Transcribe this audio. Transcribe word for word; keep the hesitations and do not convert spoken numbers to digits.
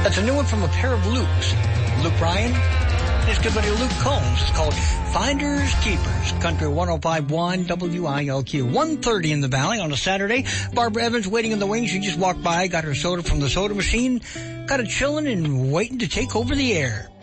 That's a new one from a pair of Lukes. Luke Bryan and his good buddy Luke Combs. It's called Finders Keepers. Country one oh five point one W I L Q. one thirty in the Valley on a Saturday. Barbara Evans waiting in the wings. She just walked by, got her soda from the soda machine, got it chilling and waiting to take over the air.